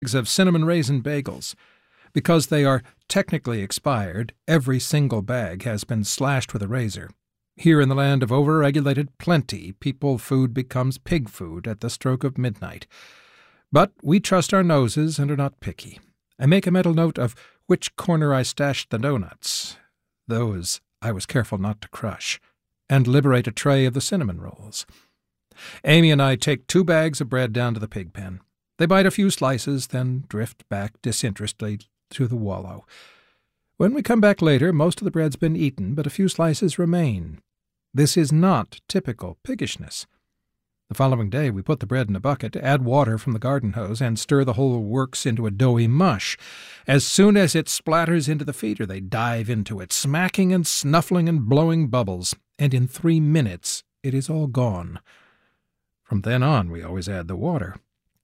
of cinnamon raisin bagels. Because they are technically expired, every single bag has been slashed with a razor. Here in the land of over-regulated plenty, food becomes pig food at the stroke of midnight. But we trust our noses and are not picky. I make a mental note of which corner I stashed the doughnuts. Those I was careful not to crush, and liberate a tray of the cinnamon rolls. Amy and I take 2 bags of bread down to the pig pen. They bite a few slices, then drift back disinterestedly to the wallow. When we come back later, most of the bread's been eaten, but a few slices remain. This is not typical piggishness. The following day we put the bread in a bucket, add water from the garden hose, and stir the whole works into a doughy mush. As soon as it splatters into the feeder, they dive into it, smacking and snuffling and blowing bubbles, and in 3 minutes it is all gone. From then on, we always add the water.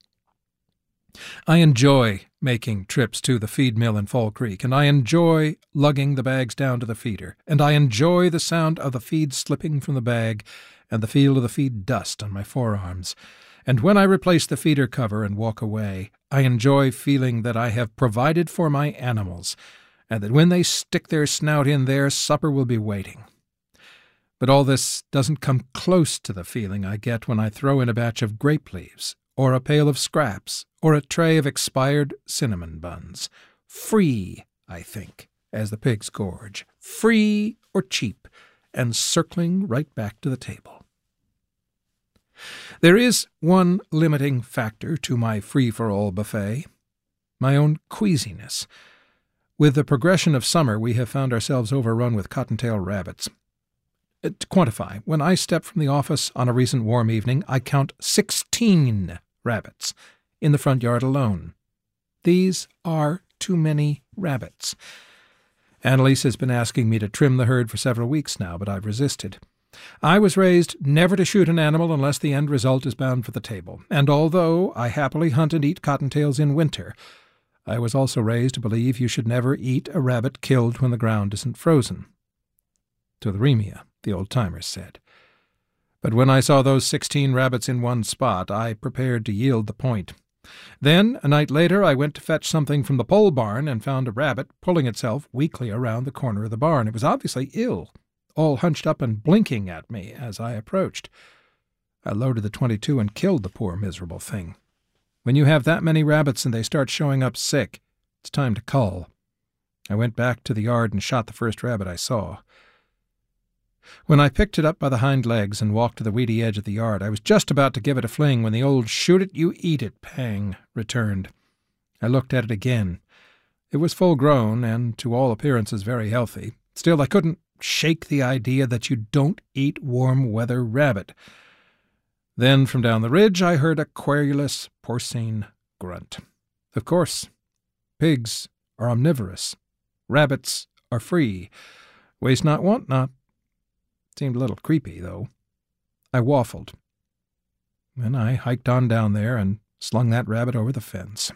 I enjoy making trips to the feed mill in Fall Creek, and I enjoy lugging the bags down to the feeder, and I enjoy the sound of the feed slipping from the bag and the feel of the feed dust on my forearms. And when I replace the feeder cover and walk away, I enjoy feeling that I have provided for my animals, and that when they stick their snout in there, supper will be waiting. But all this doesn't come close to the feeling I get when I throw in a batch of grape leaves, or a pail of scraps, or a tray of expired cinnamon buns. Free, I think, as the pigs gorge. Free or cheap, and circling right back to the table. There is one limiting factor to my free-for-all buffet, my own queasiness. With the progression of summer, we have found ourselves overrun with cottontail rabbits. To quantify, when I step from the office on a recent warm evening, I count 16 rabbits in the front yard alone. These are too many rabbits. Annalise has been asking me to trim the herd for several weeks now, but I've resisted. I was raised never to shoot an animal unless the end result is bound for the table, and although I happily hunt and eat cottontails in winter, I was also raised to believe you should never eat a rabbit killed when the ground isn't frozen. Tularemia, the old-timers said. But when I saw those 16 rabbits in one spot, I prepared to yield the point. Then, a night later, I went to fetch something from the pole barn and found a rabbit pulling itself weakly around the corner of the barn. It was obviously ill, all hunched up and blinking at me as I approached. I loaded the .22 and killed the poor miserable thing. When you have that many rabbits and they start showing up sick, it's time to cull. I went back to the yard and shot the first rabbit I saw. When I picked it up by the hind legs and walked to the weedy edge of the yard, I was just about to give it a fling when the old shoot-it-you-eat-it pang returned. I looked at it again. It was full-grown and, to all appearances, very healthy. Still, I couldn't shake the idea that you don't eat warm-weather rabbit. Then, from down the ridge, I heard a querulous, porcine grunt. Of course, pigs are omnivorous. Rabbits are free. Waste not, want not. Seemed a little creepy, though. I waffled. Then I hiked on down there and slung that rabbit over the fence.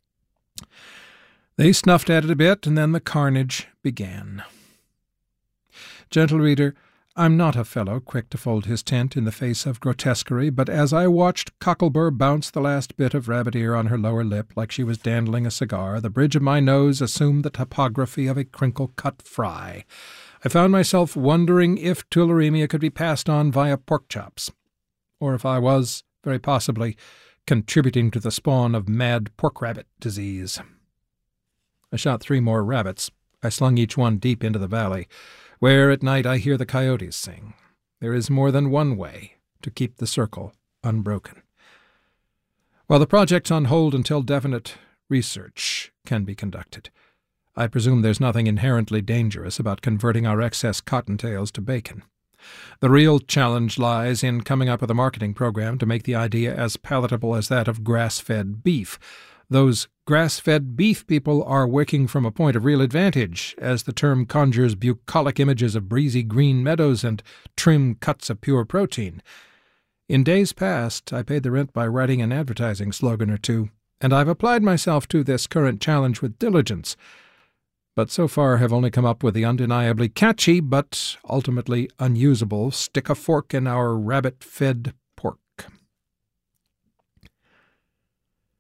They snuffed at it a bit, and then the carnage began. Gentle reader, I'm not a fellow quick to fold his tent in the face of grotesquerie, but as I watched Cocklebur bounce the last bit of rabbit ear on her lower lip like she was dandling a cigar, the bridge of my nose assumed the topography of a crinkle-cut fry. I found myself wondering if tularemia could be passed on via pork chops, or if I was, very possibly, contributing to the spawn of mad pork-rabbit disease. I shot 3 more rabbits. I slung each one deep into the valley, where at night I hear the coyotes sing. There is more than one way to keep the circle unbroken. While the project's on hold until definite research can be conducted, I presume there's nothing inherently dangerous about converting our excess cottontails to bacon. The real challenge lies in coming up with a marketing program to make the idea as palatable as that of grass-fed beef. Those grass-fed beef people are working from a point of real advantage, as the term conjures bucolic images of breezy green meadows and trim cuts of pure protein. In days past, I paid the rent by writing an advertising slogan or two, and I've applied myself to this current challenge with diligence, but so far have only come up with the undeniably catchy but ultimately unusable stick a fork in our rabbit-fed pork.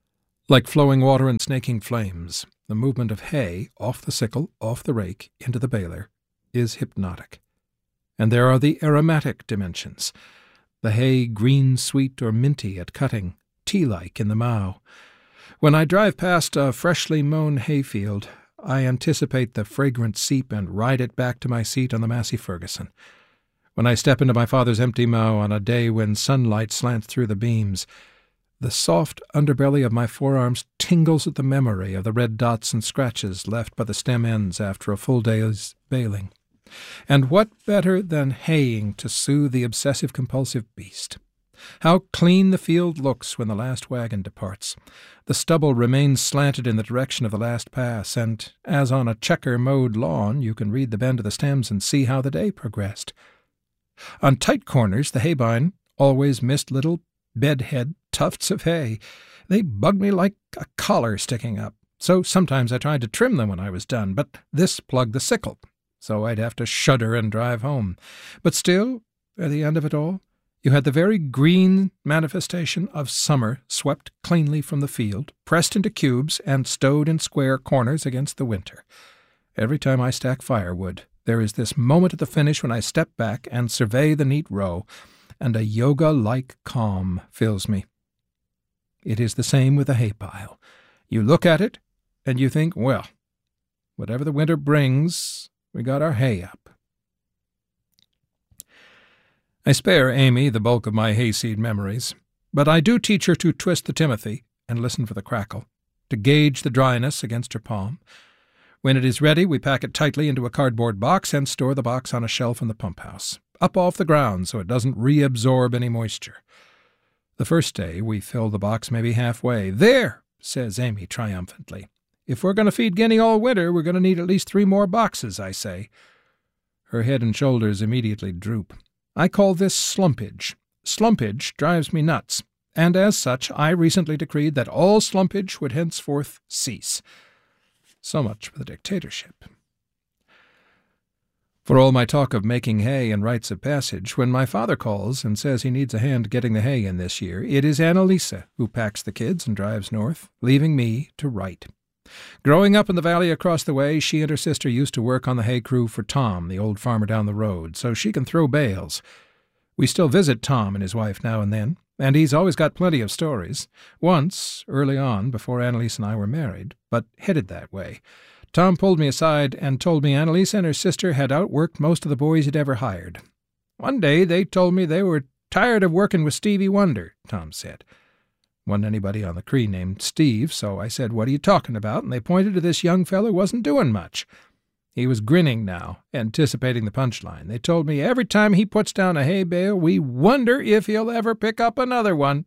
Like flowing water and snaking flames, the movement of hay off the sickle, off the rake, into the baler, is hypnotic. And there are the aromatic dimensions. The hay green, sweet, or minty at cutting, tea-like in the mow. When I drive past a freshly mown hayfield, I anticipate the fragrant seep and ride it back to my seat on the Massey Ferguson. When I step into my father's empty mow on a day when sunlight slants through the beams, the soft underbelly of my forearms tingles at the memory of the red dots and scratches left by the stem ends after a full day's baling. And what better than haying to soothe the obsessive-compulsive beast? How clean the field looks when the last wagon departs. The stubble remains slanted in the direction of the last pass, and as on a checker-mowed lawn you can read the bend of the stems and see how the day progressed. On tight corners the haybine always missed little bedhead tufts of hay. They bugged me like a collar sticking up, so sometimes I tried to trim them when I was done, but this plugged the sickle, so I'd have to shudder and drive home. But still, at the end of it all, you had the very green manifestation of summer swept cleanly from the field, pressed into cubes, and stowed in square corners against the winter. Every time I stack firewood, there is this moment at the finish when I step back and survey the neat row, and a yoga-like calm fills me. It is the same with the hay pile. You look at it, and you think, well, whatever the winter brings, we got our hay up. I spare Amy the bulk of my hayseed memories, but I do teach her to twist the timothy and listen for the crackle, to gauge the dryness against her palm. When it is ready, we pack it tightly into a cardboard box and store the box on a shelf in the pump house, up off the ground so it doesn't reabsorb any moisture. The first day, we fill the box maybe halfway. "There," says Amy triumphantly. "If we're going to feed Guinea all winter, we're going to need at least 3 more boxes," I say. Her head and shoulders immediately droop. I call this slumpage. Slumpage drives me nuts, and as such I recently decreed that all slumpage would henceforth cease. So much for the dictatorship. For all my talk of making hay and rites of passage, when my father calls and says he needs a hand getting the hay in this year, it is Annalisa who packs the kids and drives north, leaving me to write. Growing up in the valley across the way, she and her sister used to work on the hay crew for Tom, the old farmer down the road, so she can throw bales. We still visit Tom and his wife now and then, and he's always got plenty of stories. Once, early on, before Annalise and I were married, but headed that way, Tom pulled me aside and told me Annalise and her sister had outworked most of the boys he'd ever hired. One day they told me they were tired of working with Stevie Wonder, Tom said. Wasn't anybody on the Cree named Steve, so I said, "What are you talking about?" And they pointed to this young fellow who wasn't doing much. He was grinning now, anticipating the punchline. They told me every time he puts down a hay bale, we wonder if he'll ever pick up another one.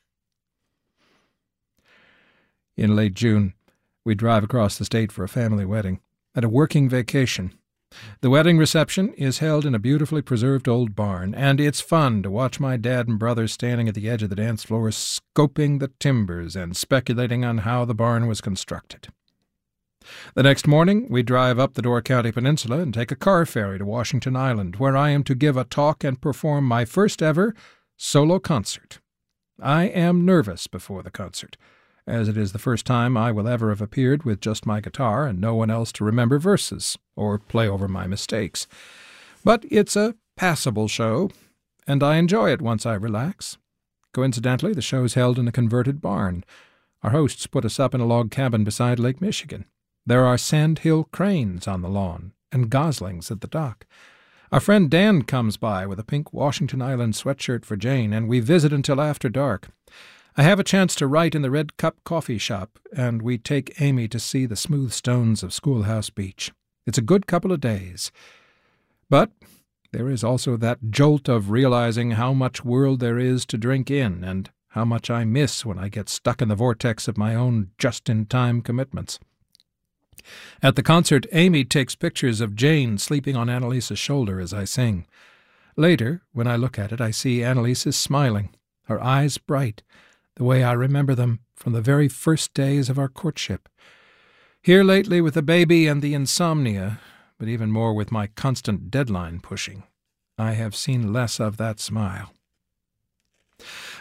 In late June, we drive across the state for a family wedding, at a working vacation. The wedding reception is held in a beautifully preserved old barn, and it's fun to watch my dad and brother standing at the edge of the dance floor scoping the timbers and speculating on how the barn was constructed. The next morning, we drive up the Door County Peninsula and take a car ferry to Washington Island, where I am to give a talk and perform my first ever solo concert. I am nervous before the concert, as it is the first time I will ever have appeared with just my guitar and no one else to remember verses or play over my mistakes. But it's a passable show, and I enjoy it once I relax. Coincidentally, the show's held in a converted barn. Our hosts put us up in a log cabin beside Lake Michigan. There are sandhill cranes on the lawn and goslings at the dock. Our friend Dan comes by with a pink Washington Island sweatshirt for Jane, and we visit until after dark. I have a chance to write in the Red Cup coffee shop, and we take Amy to see the smooth stones of Schoolhouse Beach. It's a good couple of days. But there is also that jolt of realizing how much world there is to drink in, and how much I miss when I get stuck in the vortex of my own just-in-time commitments. At the concert, Amy takes pictures of Jane sleeping on Annalise's shoulder as I sing. Later, when I look at it, I see Annalise is smiling, her eyes bright, the way I remember them from the very first days of our courtship. Here lately with the baby and the insomnia, but even more with my constant deadline pushing, I have seen less of that smile.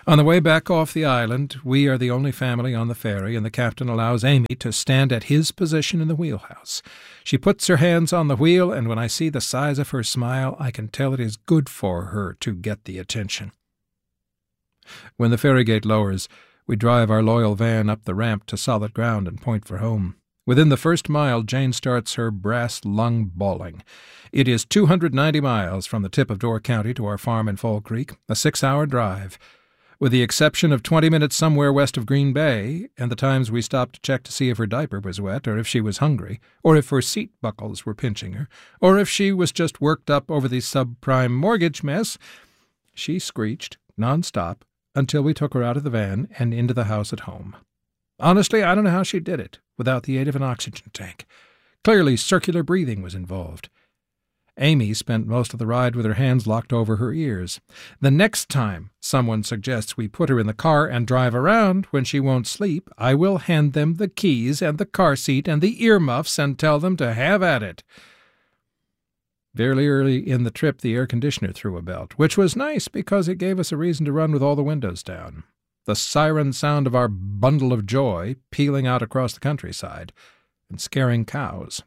On the way back off the island, we are the only family on the ferry, and the captain allows Amy to stand at his position in the wheelhouse. She puts her hands on the wheel, and when I see the size of her smile, I can tell it is good for her to get the attention. When the ferry gate lowers, we drive our loyal van up the ramp to solid ground and point for home. Within the first mile, Jane starts her brass lung bawling. It is 290 miles from the tip of Door County to our farm in Fall Creek, a 6-hour drive. With the exception of 20 minutes somewhere west of Green Bay, and the times we stopped to check to see if her diaper was wet, or if she was hungry, or if her seat buckles were pinching her, or if she was just worked up over the subprime mortgage mess, she screeched nonstop until we took her out of the van and into the house at home. Honestly, I don't know how she did it without the aid of an oxygen tank. Clearly, circular breathing was involved. Amy spent most of the ride with her hands locked over her ears. The next time someone suggests we put her in the car and drive around when she won't sleep, I will hand them the keys and the car seat and the earmuffs and tell them to have at it. Very early in the trip, the air conditioner threw a belt, which was nice because it gave us a reason to run with all the windows down. The siren sound of our bundle of joy pealing out across the countryside and scaring cows.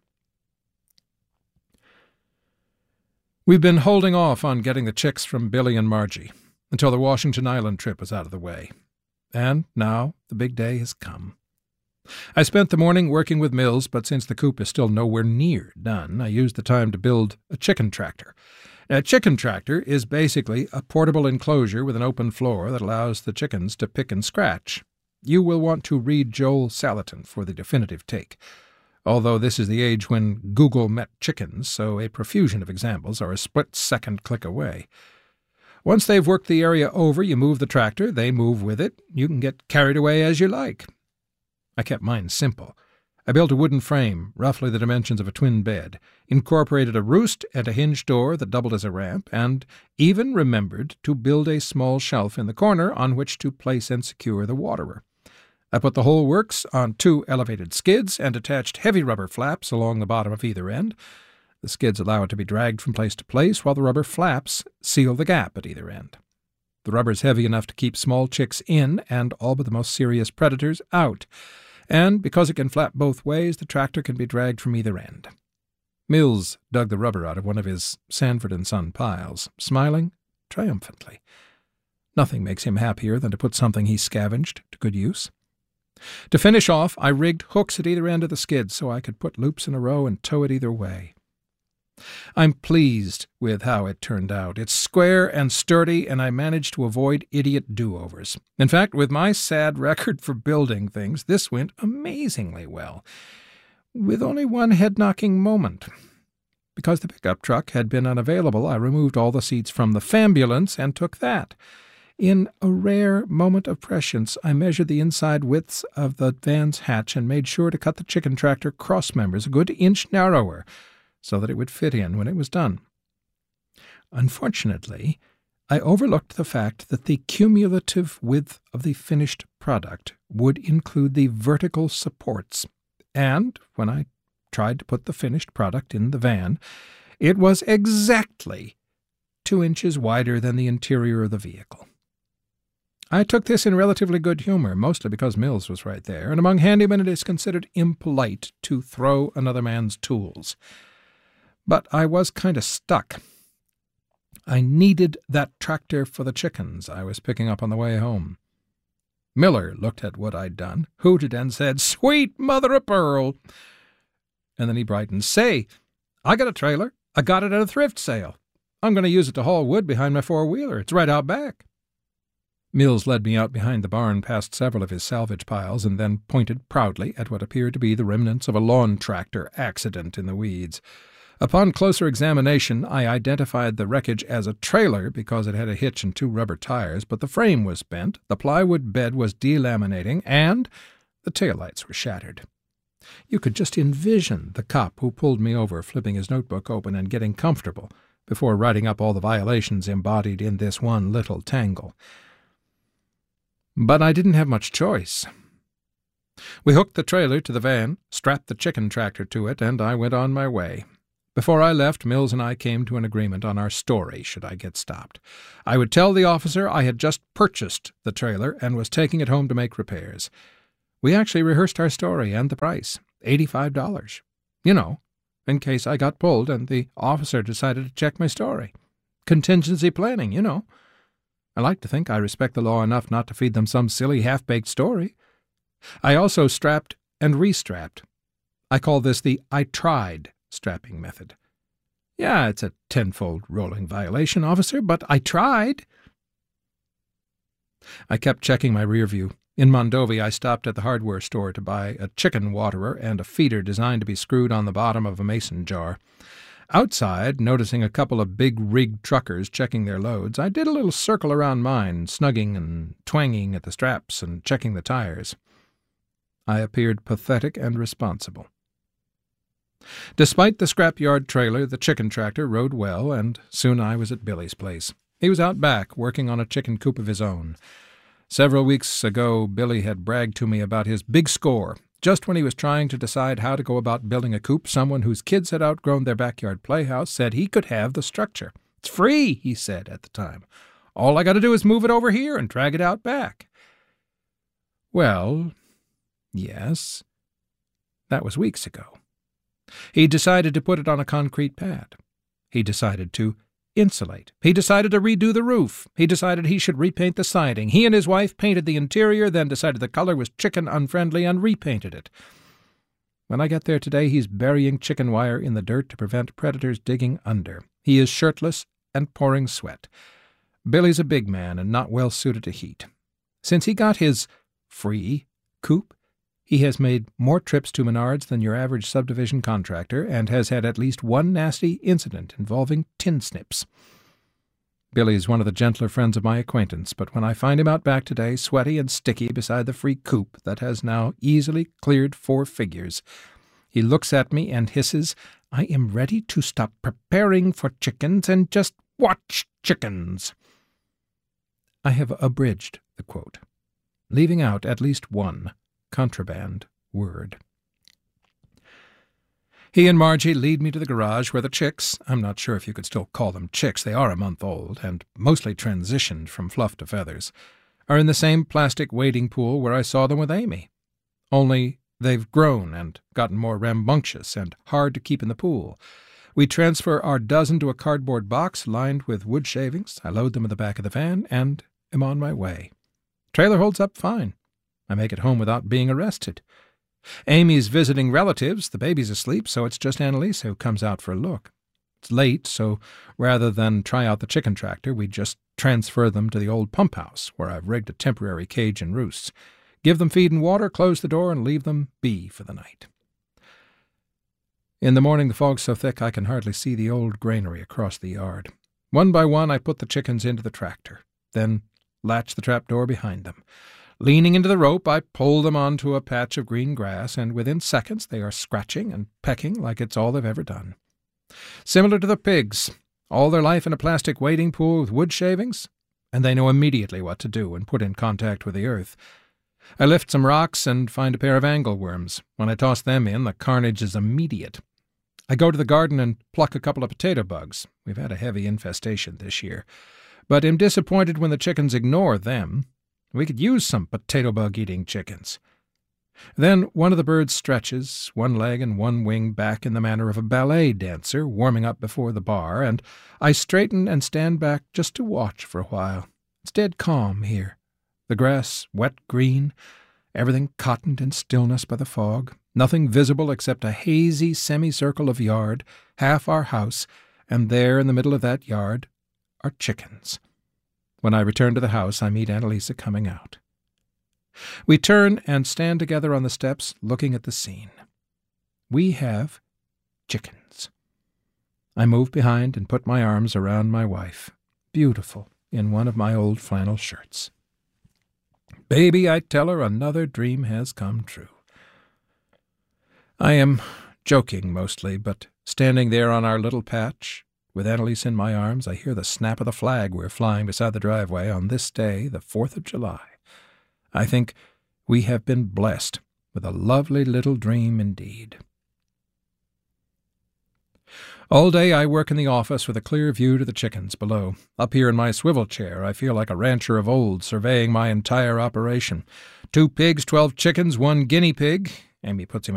We've been holding off on getting the chicks from Billy and Margie until the Washington Island trip was out of the way. And now the big day has come. I spent the morning working with Mills, but since the coop is still nowhere near done, I used the time to build a chicken tractor. A chicken tractor is basically a portable enclosure with an open floor that allows the chickens to pick and scratch. You will want to read Joel Salatin for the definitive take. Although this is the age when Google met chickens, so a profusion of examples are a split-second click away. Once they've worked the area over, you move the tractor, they move with it. You can get carried away as you like. I kept mine simple. I built a wooden frame, roughly the dimensions of a twin bed, incorporated a roost and a hinge door that doubled as a ramp, and even remembered to build a small shelf in the corner on which to place and secure the waterer. I put the whole works on 2 elevated skids and attached heavy rubber flaps along the bottom of either end. The skids allow it to be dragged from place to place, while the rubber flaps seal the gap at either end. The rubber is heavy enough to keep small chicks in and all but the most serious predators out, and because it can flap both ways, the tractor can be dragged from either end. Mills dug the rubber out of one of his Sanford & Son piles, smiling triumphantly. Nothing makes him happier than to put something he scavenged to good use. To finish off, I rigged hooks at either end of the skid so I could put loops in a row and tow it either way. I'm pleased with how it turned out. It's square and sturdy, and I managed to avoid idiot do-overs. In fact, with my sad record for building things, this went amazingly well, with only one head-knocking moment. Because the pickup truck had been unavailable, I removed all the seats from the fambulance and took that. In a rare moment of prescience, I measured the inside widths of the van's hatch and made sure to cut the chicken tractor cross members a good inch narrower so that it would fit in when it was done. Unfortunately, I overlooked the fact that the cumulative width of the finished product would include the vertical supports, and when I tried to put the finished product in the van, it was exactly 2 inches wider than the interior of the vehicle. I took this in relatively good humor, mostly because Mills was right there, and among handymen it is considered impolite to throw another man's tools. But I was kind of stuck. I needed that tractor for the chickens I was picking up on the way home. Miller looked at what I'd done, hooted, and said, "Sweet mother of pearl!" And then he brightened. "Say, I got a trailer. I got it at a thrift sale. I'm going to use it to haul wood behind my four-wheeler. It's right out back." Mills led me out behind the barn past several of his salvage piles and then pointed proudly at what appeared to be the remnants of a lawn tractor accident in the weeds. Upon closer examination, I identified the wreckage as a trailer because it had a hitch and 2 rubber tires, but the frame was bent, the plywood bed was delaminating, and the taillights were shattered. You could just envision the cop who pulled me over flipping his notebook open and getting comfortable before writing up all the violations embodied in this one little tangle. But I didn't have much choice. We hooked the trailer to the van, strapped the chicken tractor to it, and I went on my way. Before I left, Mills and I came to an agreement on our story should I get stopped. I would tell the officer I had just purchased the trailer and was taking it home to make repairs. We actually rehearsed our story and the price, $85. You know, in case I got pulled and the officer decided to check my story. Contingency planning, you know. I like to think I respect the law enough not to feed them some silly half-baked story. I also strapped and restrapped. I call this the I tried strapping method. Yeah, it's a tenfold rolling violation, officer, but I tried. I kept checking my rear view. In Mondovi, I stopped at the hardware store to buy a chicken waterer and a feeder designed to be screwed on the bottom of a mason jar. Outside, noticing a couple of big-rigged truckers checking their loads, I did a little circle around mine, snugging and twanging at the straps and checking the tires. I appeared pathetic and responsible. Despite the scrapyard trailer, the chicken tractor rode well, and soon I was at Billy's place. He was out back, working on a chicken coop of his own. Several weeks ago, Billy had bragged to me about his big score. Just when he was trying to decide how to go about building a coop, someone whose kids had outgrown their backyard playhouse said he could have the structure. "It's free," he said at the time. "All I got to do is move it over here and drag it out back." Well, yes, that was weeks ago. He decided to put it on a concrete pad. He decided to insulate. He decided to redo the roof. He decided he should repaint the siding. He and his wife painted the interior, then decided the color was chicken unfriendly and repainted it. When I get there today, he's burying chicken wire in the dirt to prevent predators digging under. He is shirtless and pouring sweat. Billy's a big man and not well suited to heat. Since he got his free coop, he has made more trips to Menards than your average subdivision contractor and has had at least one nasty incident involving tin snips. Billy's one of the gentler friends of my acquaintance, but when I find him out back today, sweaty and sticky beside the free coop that has now easily cleared 4 figures, he looks at me and hisses, "I am ready to stop preparing for chickens and just watch chickens." I have abridged the quote, leaving out at least one contraband word. He and Margie lead me to the garage where the chicks, I'm not sure if you could still call them chicks, they are a month old and mostly transitioned from fluff to feathers, are in the same plastic wading pool where I saw them with Amy. Only they've grown and gotten more rambunctious and hard to keep in the pool. We transfer our dozen to a cardboard box lined with wood shavings. I load them in the back of the van and am on my way. Trailer holds up fine. I make it home without being arrested. Amy's visiting relatives. The baby's asleep, so it's just Annalisa who comes out for a look. It's late, so rather than try out the chicken tractor, we just transfer them to the old pump house, where I've rigged a temporary cage and roosts. Give them feed and water, close the door, and leave them be for the night. In the morning, the fog's so thick I can hardly see the old granary across the yard. One by one, I put the chickens into the tractor, then latch the trap door behind them. Leaning into the rope, I pull them onto a patch of green grass, and within seconds they are scratching and pecking like it's all they've ever done. Similar to the pigs, all their life in a plastic wading pool with wood shavings, and they know immediately what to do when put in contact with the earth. I lift some rocks and find a pair of angleworms. When I toss them in, the carnage is immediate. I go to the garden and pluck a couple of potato bugs. We've had a heavy infestation this year, but am disappointed when the chickens ignore them. We could use some potato bug-eating chickens. Then one of the birds stretches, one leg and one wing back in the manner of a ballet dancer warming up before the bar, and I straighten and stand back just to watch for a while. It's dead calm here. The grass wet green, everything cottoned in stillness by the fog, nothing visible except a hazy semicircle of yard, half our house, and there in the middle of that yard are chickens. When I return to the house, I meet Annalisa coming out. We turn and stand together on the steps, looking at the scene. We have chickens. I move behind and put my arms around my wife, beautiful in one of my old flannel shirts. "Baby," I tell her, "another dream has come true." I am joking mostly, but standing there on our little patch, with Annalise in my arms, I hear the snap of the flag we're flying beside the driveway on this day, the 4th of July. I think we have been blessed with a lovely little dream indeed. All day I work in the office with a clear view to the chickens below. Up here in my swivel chair, I feel like a rancher of old, surveying my entire operation. 2 pigs, 12 chickens, 1 guinea pig. Amy puts him